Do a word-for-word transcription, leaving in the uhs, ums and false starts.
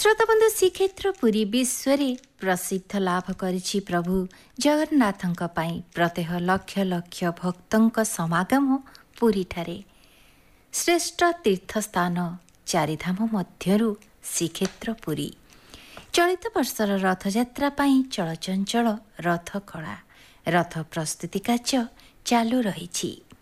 श्रोताबन्धु श्रीक्षेत्र पुरी विश्वरे प्रसिद्ध लाभ गरिछि प्रभु जगन्नाथଙ୍କ ପାଇଁ प्रत्यह लक्ष लक्ष भक्तଙ୍କ समागम पुरीଠାରେ श्रेष्ठ तीर्थस्थान चारिधाम मध्यରୁ श्रीक्षेत्र पुरी। चलित वर्षर रथयात्रा ପାଇଁ चଳचञ्चଳ रथ खळा रथ प्रस्तुति କାର୍ଯ୍ୟ ଚାଲୁ ରହିଛି।